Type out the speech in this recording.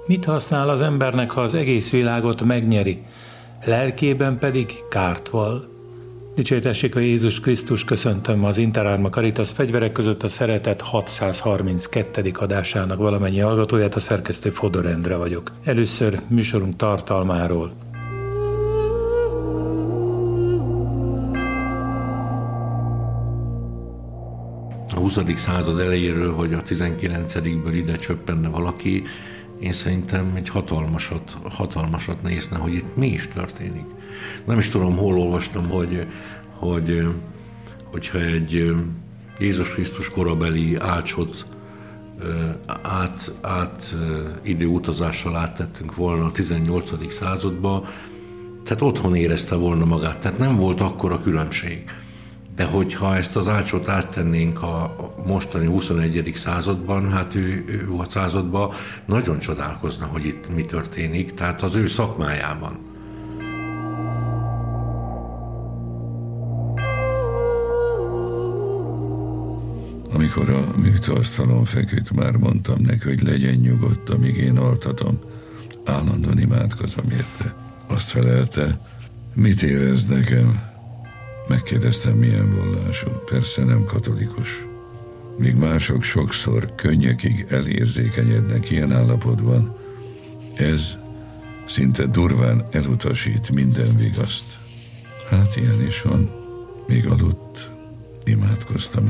Mit használ az embernek, ha az egész világot megnyeri, lelkében pedig kárt val? Dicsértessék a Jézus Krisztus, köszöntöm az Interárma Caritas Fegyverek között a Szeretet 632. adásának valamennyi hallgatóját, a szerkesztő Fodor Endre vagyok. Először műsorunk tartalmáról. A 20. század elejéről, vagy a 19-ből ide csöppenne valaki, én szerintem egy hatalmasat nézne, hogy itt mi is történik. Nem is tudom, hol olvastam, hogyha egy Jézus Krisztus korabeli ácsot időutazással áttettünk volna a 18. századba, tehát otthon érezte volna magát, tehát nem volt akkora különbség. De hogyha ezt az ácsot áttennénk a mostani 21. században, hát ő a században nagyon csodálkozna, hogy itt mi történik, tehát az ő szakmájában. Amikor a műtasztalon feküdt, már mondtam neki, hogy legyen nyugodt, amíg én altatom. Állandóan imádkozom érte. Azt felelte, mit érez nekem? Megkérdeztem, milyen vallású. Persze nem katolikus. Míg mások sokszor könnyekig elérzékenyednek ilyen állapotban, ez szinte durván elutasít minden vigaszt. Hát ilyen is van. Míg aludt, imádkoztam